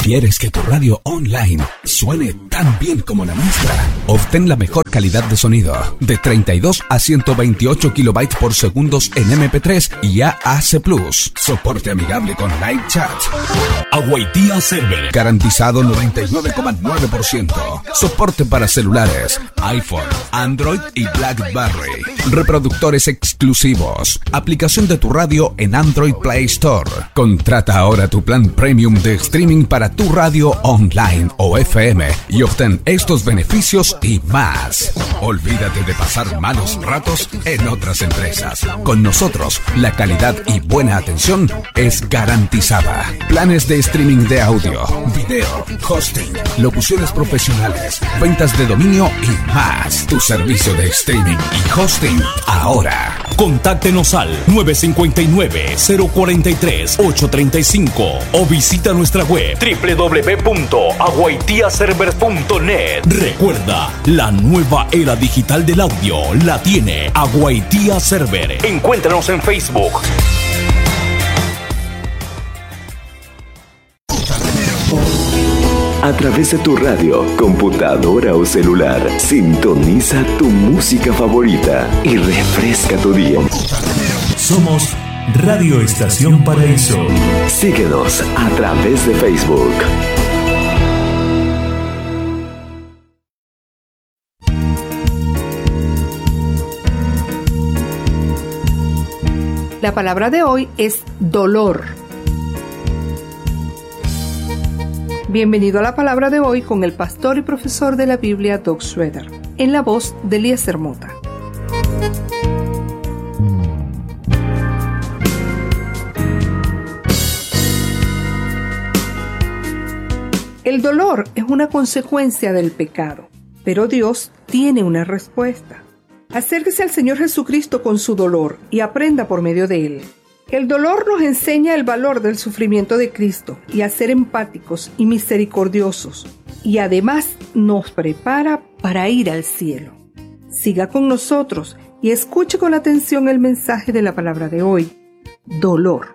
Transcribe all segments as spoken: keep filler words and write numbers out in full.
¿Quieres que tu radio online suene tan bien como la nuestra? Obtén la mejor calidad de sonido de treinta y dos a ciento veintiocho kilobytes por segundo en eme pe tres y A A C plus. Soporte amigable con live chat. Awaitia Server. Garantizado noventa y nueve coma nueve por ciento. Soporte para celulares, iPhone, Android y BlackBerry. Reproductores exclusivos. Aplicación de tu radio en Android Play Store. Contrata ahora tu plan premium de streaming para tu radio online o F M y obtén estos beneficios y más. Olvídate de pasar malos ratos en otras empresas. Con nosotros, la calidad y buena atención es garantizada. Planes de streaming de audio, video, hosting, locuciones profesionales, ventas de dominio y más. Tu servicio de streaming y hosting ahora. Contáctenos al nueve cinco nueve, cero cuatro tres, ocho tres cinco o visita nuestra web doble u doble u doble u punto awaitia server punto net. Recuerda, la nueva era digital del audio la tiene Awaitia Server. Encuéntranos en Facebook. A través de tu radio, computadora o celular, sintoniza tu música favorita y refresca tu día. Somos Radio Estación Paraíso. Síguenos a través de Facebook. La palabra de hoy es dolor. Bienvenido a la palabra de hoy con el pastor y profesor de la Biblia, Doug Schroeder, en la voz de Eliezer Mota. El dolor es una consecuencia del pecado, pero Dios tiene una respuesta. Acérquese al Señor Jesucristo con su dolor y aprenda por medio de él. El dolor nos enseña el valor del sufrimiento de Cristo y a ser empáticos y misericordiosos, y además nos prepara para ir al cielo. Siga con nosotros y escuche con atención el mensaje de la palabra de hoy: dolor.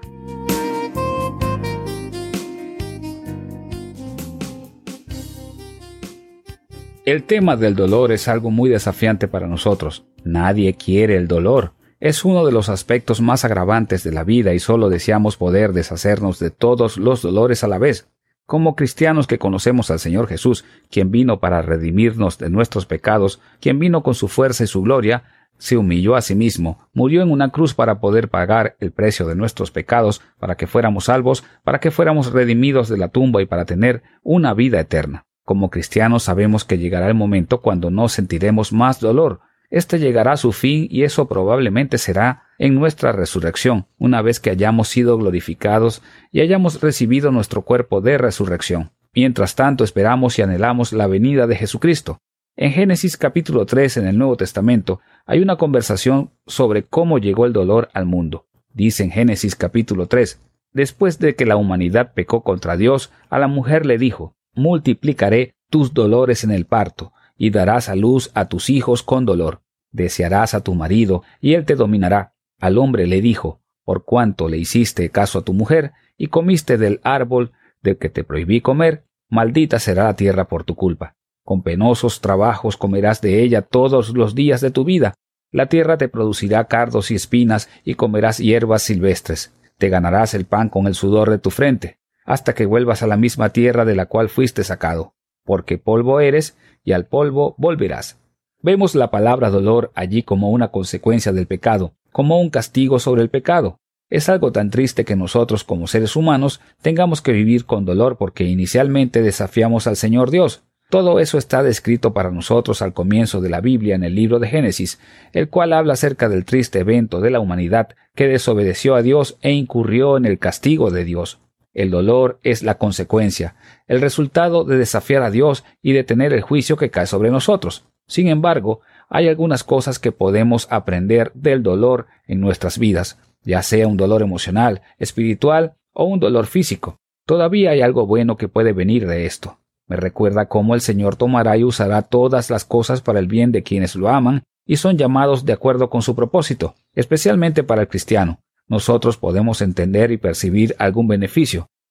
El tema del dolor es algo muy desafiante para nosotros. Nadie quiere el dolor. Es uno de los aspectos más agravantes de la vida y solo deseamos poder deshacernos de todos los dolores a la vez. Como cristianos que conocemos al Señor Jesús, quien vino para redimirnos de nuestros pecados, quien vino con su fuerza y su gloria, se humilló a sí mismo, murió en una cruz para poder pagar el precio de nuestros pecados, para que fuéramos salvos, para que fuéramos redimidos de la tumba y para tener una vida eterna. Como cristianos sabemos que llegará el momento cuando no sentiremos más dolor. Este llegará a su fin y eso probablemente será en nuestra resurrección, una vez que hayamos sido glorificados y hayamos recibido nuestro cuerpo de resurrección. Mientras tanto esperamos y anhelamos la venida de Jesucristo. En Génesis capítulo tres en el Nuevo Testamento hay una conversación sobre cómo llegó el dolor al mundo. Dice en Génesis capítulo tres, después de que la humanidad pecó contra Dios, a la mujer le dijo: multiplicaré tus dolores en el parto, y darás a luz a tus hijos con dolor. Desearás a tu marido, y él te dominará. Al hombre le dijo: por cuanto le hiciste caso a tu mujer, y comiste del árbol del que te prohibí comer, maldita será la tierra por tu culpa. Con penosos trabajos comerás de ella todos los días de tu vida. La tierra te producirá cardos y espinas, y comerás hierbas silvestres. Te ganarás el pan con el sudor de tu frente, hasta que vuelvas a la misma tierra de la cual fuiste sacado, porque polvo eres, y al polvo volverás. Vemos la palabra dolor allí como una consecuencia del pecado, como un castigo sobre el pecado. Es algo tan triste que nosotros como seres humanos tengamos que vivir con dolor porque inicialmente desafiamos al Señor Dios. Todo eso está descrito para nosotros al comienzo de la Biblia en el libro de Génesis, el cual habla acerca del triste evento de la humanidad que desobedeció a Dios e incurrió en el castigo de Dios. El dolor es la consecuencia, el resultado de desafiar a Dios y de tener el juicio que cae sobre nosotros. Sin embargo, hay algunas cosas que podemos aprender del dolor en nuestras vidas, ya sea un dolor emocional, espiritual o un dolor físico. Todavía hay algo bueno que puede venir de esto. Me recuerda cómo el Señor tomará y usará todas las cosas para el bien de quienes lo aman y son llamados de acuerdo con su propósito, especialmente para el cristiano. Nosotros podemos entender y percibir algún beneficio,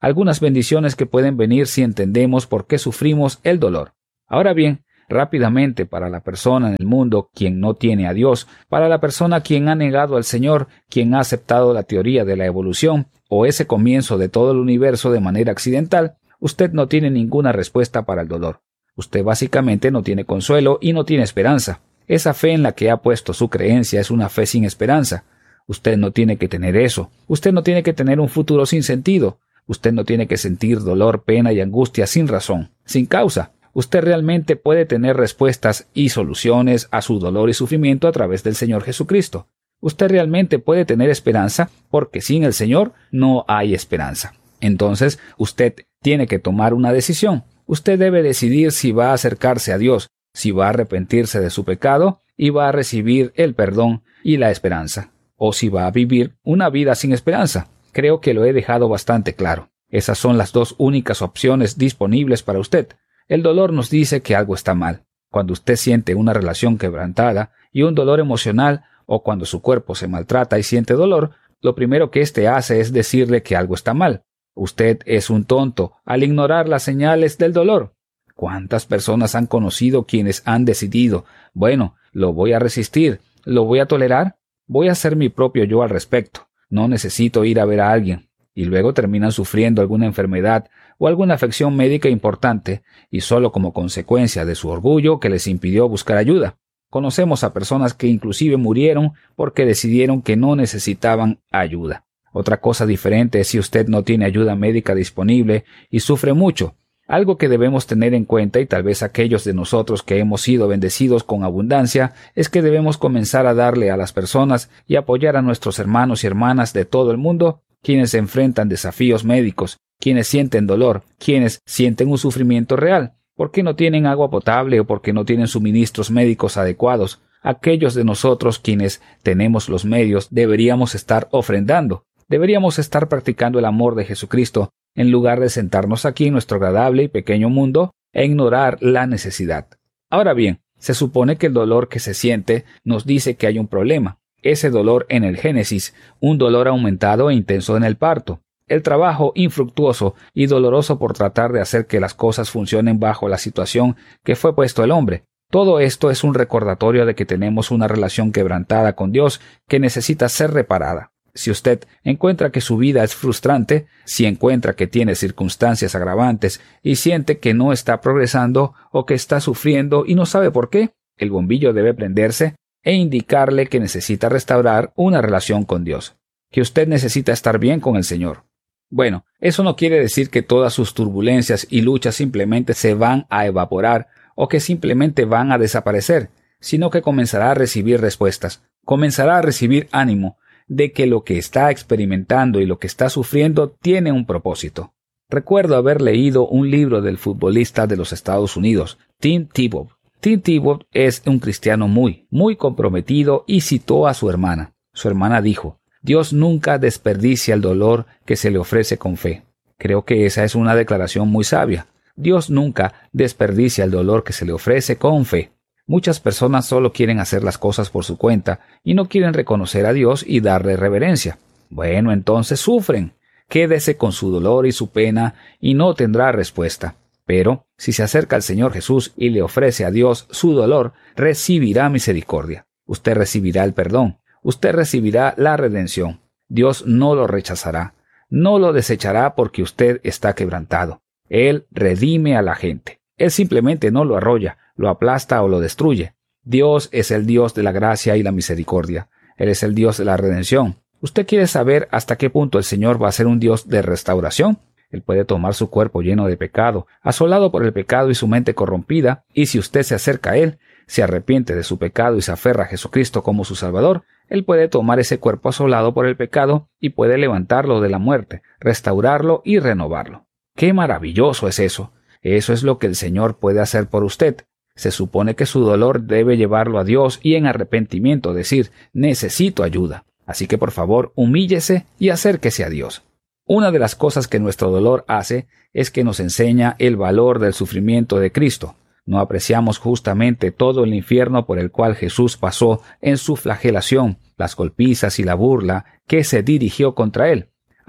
algunas bendiciones que pueden venir si entendemos por qué sufrimos el dolor. Ahora bien, rápidamente, para la persona en el mundo quien no tiene a Dios, para la persona quien ha negado al Señor, quien ha aceptado la teoría de la evolución o ese comienzo de todo el universo de manera accidental, usted no tiene ninguna respuesta para el dolor. Usted básicamente no tiene consuelo y no tiene esperanza. Esa fe en la que ha puesto su creencia es una fe sin esperanza. Usted no tiene que tener eso. Usted no tiene que tener un futuro sin sentido. Usted no tiene que sentir dolor, pena y angustia sin razón, sin causa. Usted realmente puede tener respuestas y soluciones a su dolor y sufrimiento a través del Señor Jesucristo. Usted realmente puede tener esperanza porque sin el Señor no hay esperanza. Entonces, usted tiene que tomar una decisión. Usted debe decidir si va a acercarse a Dios, si va a arrepentirse de su pecado y va a recibir el perdón y la esperanza, o si va a vivir una vida sin esperanza. Creo que lo he dejado bastante claro. Esas son las dos únicas opciones disponibles para usted. El dolor nos dice que algo está mal. Cuando usted siente una relación quebrantada y un dolor emocional, o cuando su cuerpo se maltrata y siente dolor, lo primero que éste hace es decirle que algo está mal. Usted es un tonto al ignorar las señales del dolor. ¿Cuántas personas han conocido quienes han decidido, bueno, lo voy a resistir, lo voy a tolerar, voy a ser mi propio yo al respecto, no necesito ir a ver a alguien, y luego terminan sufriendo alguna enfermedad o alguna afección médica importante, y solo como consecuencia de su orgullo que les impidió buscar ayuda? Conocemos a personas que inclusive murieron porque decidieron que no necesitaban ayuda. Otra cosa diferente es si usted no tiene ayuda médica disponible y sufre mucho. Algo que debemos tener en cuenta, y tal vez aquellos de nosotros que hemos sido bendecidos con abundancia, es que debemos comenzar a darle a las personas y apoyar a nuestros hermanos y hermanas de todo el mundo, quienes enfrentan desafíos médicos, quienes sienten dolor, quienes sienten un sufrimiento real, porque no tienen agua potable o porque no tienen suministros médicos adecuados. Aquellos de nosotros quienes tenemos los medios deberíamos estar ofrendando. Deberíamos estar practicando el amor de Jesucristo en lugar de sentarnos aquí en nuestro agradable y pequeño mundo e ignorar la necesidad. Ahora bien, se supone que el dolor que se siente nos dice que hay un problema. Ese dolor en el Génesis, un dolor aumentado e intenso en el parto, el trabajo infructuoso y doloroso por tratar de hacer que las cosas funcionen bajo la situación que fue puesto el hombre. Todo esto es un recordatorio de que tenemos una relación quebrantada con Dios que necesita ser reparada. Si usted encuentra que su vida es frustrante, si encuentra que tiene circunstancias agravantes y siente que no está progresando o que está sufriendo y no sabe por qué, el bombillo debe prenderse e indicarle que necesita restaurar una relación con Dios, que usted necesita estar bien con el Señor. Bueno, eso no quiere decir que todas sus turbulencias y luchas simplemente se van a evaporar o que simplemente van a desaparecer, sino que comenzará a recibir respuestas, comenzará a recibir ánimo de que lo que está experimentando y lo que está sufriendo tiene un propósito. Recuerdo haber leído un libro del futbolista de los Estados Unidos, Tim Tebow. Tim Tebow es un cristiano muy, muy comprometido y citó a su hermana. Su hermana dijo: Dios nunca desperdicia el dolor que se le ofrece con fe. Creo que esa es una declaración muy sabia. Dios nunca desperdicia el dolor que se le ofrece con fe. Muchas personas solo quieren hacer las cosas por su cuenta y no quieren reconocer a Dios y darle reverencia. Bueno, entonces sufren. Quédese con su dolor y su pena y no tendrá respuesta. Pero si se acerca al Señor Jesús y le ofrece a Dios su dolor, recibirá misericordia. Usted recibirá el perdón. Usted recibirá la redención. Dios no lo rechazará. No lo desechará porque usted está quebrantado. Él redime a la gente. Él simplemente no lo arrolla, lo aplasta o lo destruye. Dios es el Dios de la gracia y la misericordia. Él es el Dios de la redención. ¿Usted quiere saber hasta qué punto el Señor va a ser un Dios de restauración? Él puede tomar su cuerpo lleno de pecado, asolado por el pecado y su mente corrompida, y si usted se acerca a Él, se arrepiente de su pecado y se aferra a Jesucristo como su Salvador, Él puede tomar ese cuerpo asolado por el pecado y puede levantarlo de la muerte, restaurarlo y renovarlo. ¡Qué maravilloso es eso! Eso es lo que el Señor puede hacer por usted. Se supone que su dolor debe llevarlo a Dios y en arrepentimiento decir: necesito ayuda. Así que por favor, humíllese y acérquese a Dios. Una de las cosas que nuestro dolor hace es que nos enseña el valor del sufrimiento de Cristo. No apreciamos justamente todo el infierno por el cual Jesús pasó en su flagelación, las golpizas y la burla que se dirigió contra él.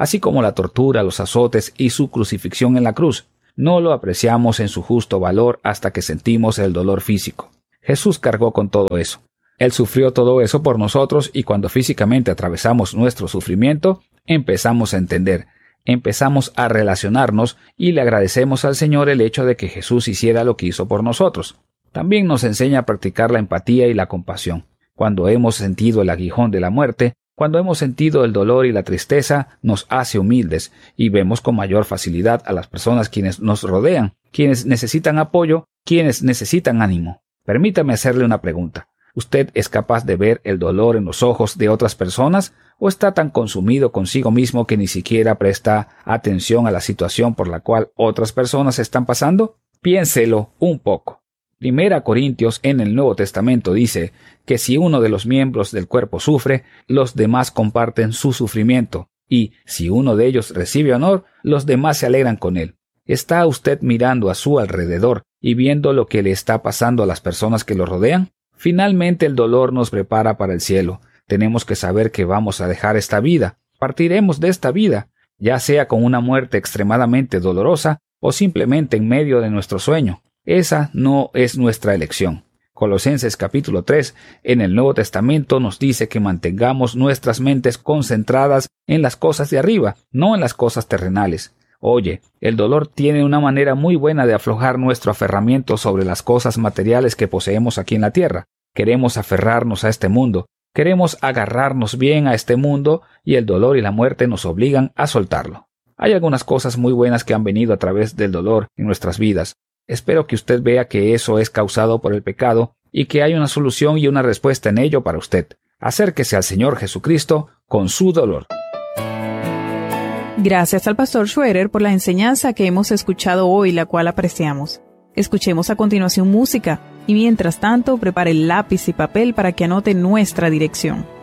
así como la tortura, los azotes y su crucifixión en la cruz. No lo apreciamos en su justo valor hasta que sentimos el dolor físico. Jesús cargó con todo eso. Él sufrió todo eso por nosotros y cuando físicamente atravesamos nuestro sufrimiento, empezamos a entender, empezamos a relacionarnos y le agradecemos al Señor el hecho de que Jesús hiciera lo que hizo por nosotros. También nos enseña a practicar la empatía y la compasión. Cuando hemos sentido el aguijón de la muerte, cuando hemos sentido el dolor y la tristeza, nos hace humildes y vemos con mayor facilidad a las personas quienes nos rodean, quienes necesitan apoyo, quienes necesitan ánimo. Permítame hacerle una pregunta. ¿Usted es capaz de ver el dolor en los ojos de otras personas o está tan consumido consigo mismo que ni siquiera presta atención a la situación por la cual otras personas están pasando? Piénselo un poco. Primera Corintios en el Nuevo Testamento dice que si uno de los miembros del cuerpo sufre, los demás comparten su sufrimiento, y si uno de ellos recibe honor, los demás se alegran con él. ¿Está usted mirando a su alrededor y viendo lo que le está pasando a las personas que lo rodean? Finalmente el dolor nos prepara para el cielo. Tenemos que saber que vamos a dejar esta vida, partiremos de esta vida, ya sea con una muerte extremadamente dolorosa o simplemente en medio de nuestro sueño. Esa no es nuestra elección. Colosenses capítulo tres en el Nuevo Testamento nos dice que mantengamos nuestras mentes concentradas en las cosas de arriba, no en las cosas terrenales. Oye, el dolor tiene una manera muy buena de aflojar nuestro aferramiento sobre las cosas materiales que poseemos aquí en la tierra. Queremos aferrarnos a este mundo, queremos agarrarnos bien a este mundo y el dolor y la muerte nos obligan a soltarlo. Hay algunas cosas muy buenas que han venido a través del dolor en nuestras vidas. Espero que usted vea que eso es causado por el pecado y que hay una solución y una respuesta en ello para usted. Acérquese al Señor Jesucristo con su dolor. Gracias al pastor Schroeder por la enseñanza que hemos escuchado hoy, la cual apreciamos. Escuchemos a continuación música y mientras tanto prepare lápiz y papel para que anote nuestra dirección.